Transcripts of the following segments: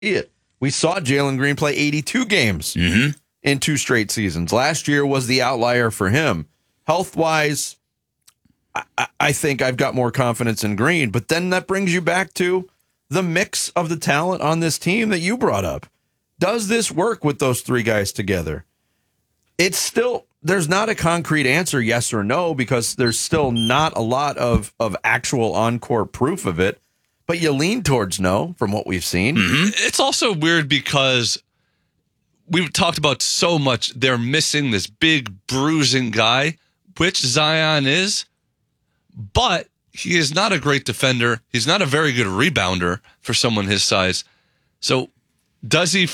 it. We saw Jalen Green play 82 games in 2 straight seasons. Last year was the outlier for him. Health-wise, I think I've got more confidence in Green. But then that brings you back to the mix of the talent on this team that you brought up. Does this work with those 3 guys together? It's still, there's not a concrete answer, yes or no, because there's still not a lot of actual on-court proof of it. But you lean towards no from what we've seen. It's also weird because we've talked about so much. They're missing this big bruising guy, which Zion is, but he is not a great defender. He's not a very good rebounder for someone his size. So does he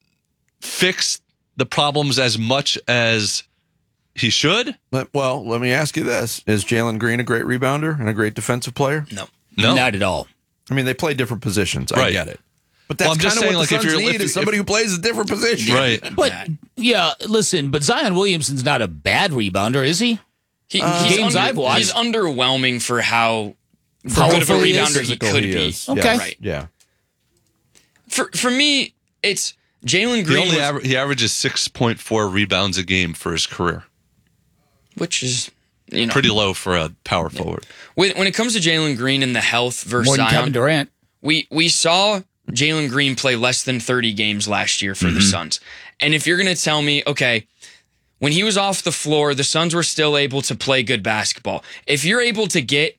fix the problems as much as he should? Well, let me ask you this. Is Jalen Green a great rebounder and a great defensive player? No. Not at all. I mean, they play different positions. Right. I get it. But that's kind of what the Suns need is somebody who plays a different position. Right. But, listen, but Zion Williamson's not a bad rebounder, is he? Games I've watched. He's underwhelming for how good of a rebounder he could be. Okay. Right. Yeah. For me, it's Jalen Green. He averages 6.4 rebounds a game for his career. Which is... pretty low for a power forward. When it comes to Jalen Green and the health versus More than Zion, Kevin Durant. we saw Jalen Green play less than 30 games last year for the Suns. And if you're going to tell me, okay, when he was off the floor, the Suns were still able to play good basketball. If you're able to get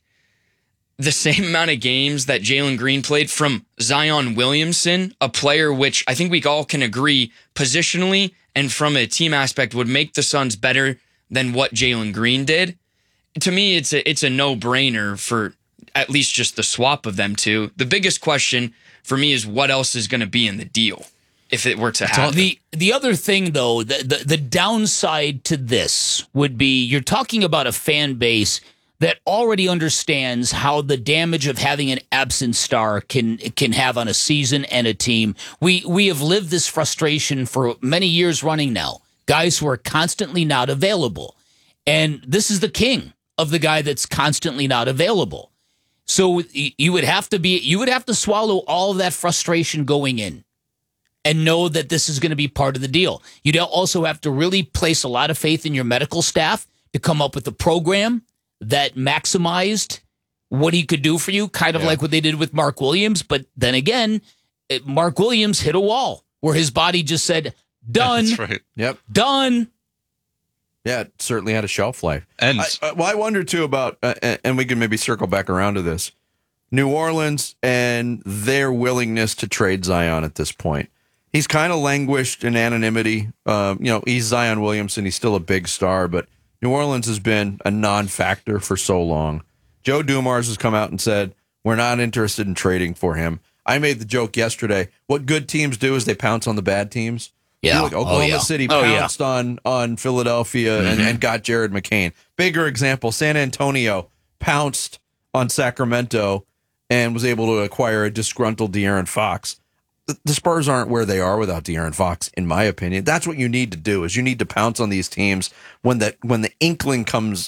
the same amount of games that Jalen Green played from Zion Williamson, a player which I think we all can agree positionally and from a team aspect would make the Suns better than what Jalen Green did, to me, it's a no-brainer for at least just the swap of them two. The biggest question for me is what else is going to be in the deal if it were to happen. The other thing, though, the downside to this would be you're talking about a fan base that already understands how the damage of having an absent star can have on a season and a team. We have lived this frustration for many years running now. Guys who are constantly not available. And this is the king of the guy that's constantly not available. So you would have to swallow all of that frustration going in and know that this is going to be part of the deal. You'd also have to really place a lot of faith in your medical staff to come up with a program that maximized what he could do for you, kind of like what they did with Mark Williams. But then again, Mark Williams hit a wall where his body just said, done. That's right. Yep. Done. Yeah, it certainly had a shelf life. And I wonder, too, about, and we can maybe circle back around to this, New Orleans and their willingness to trade Zion at this point. He's kind of languished in anonymity. He's Zion Williamson. He's still a big star, but New Orleans has been a non-factor for so long. Joe Dumars has come out and said, we're not interested in trading for him. I made the joke yesterday. What good teams do is they pounce on the bad teams. Yeah. Like Oklahoma City pounced on Philadelphia and got Jared McCain. Bigger example, San Antonio pounced on Sacramento and was able to acquire a disgruntled De'Aaron Fox. The Spurs aren't where they are without De'Aaron Fox, in my opinion. That's what you need to do, is you need to pounce on these teams when the inkling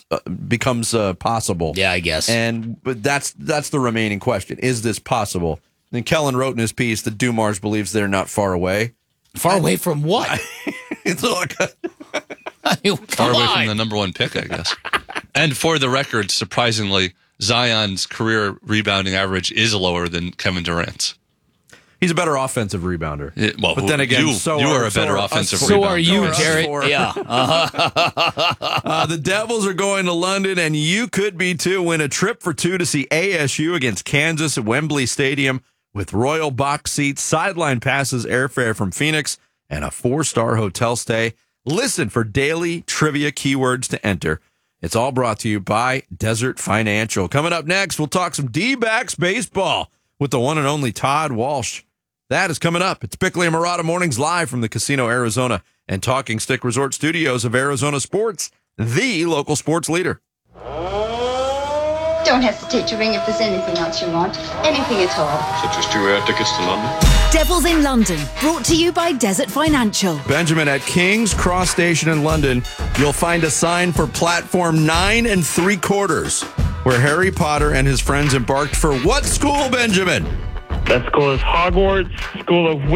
becomes possible. Yeah, I guess. But that's the remaining question. Is this possible? And Kellen wrote in his piece that Dumars believes they're not far away. Far away from what? It's like far away from the number 1 pick, I guess. And for the record, surprisingly, Zion's career rebounding average is lower than Kevin Durant's. He's a better offensive rebounder. But then again, you are a better offensive rebounder. So are you, Jarrett. Yeah. The Devils are going to London, and you could be too. Win a trip for 2 to see ASU against Kansas at Wembley Stadium with royal box seats, sideline passes, airfare from Phoenix, and a 4-star hotel stay. Listen for daily trivia keywords to enter. It's all brought to you by Desert Financial. Coming up next, we'll talk some D-backs baseball with the one and only Todd Walsh. That is coming up. It's Bickley and Murata Mornings live from the Casino Arizona and Talking Stick Resort Studios of Arizona Sports, the local sports leader. Don't hesitate to ring if there's anything else you want. Anything at all. Such as 2 air tickets to London. Devils in London, brought to you by Desert Financial. Benjamin, at King's Cross Station in London, you'll find a sign for platform 9 3/4, where Harry Potter and his friends embarked for what school, Benjamin? That school is Hogwarts School of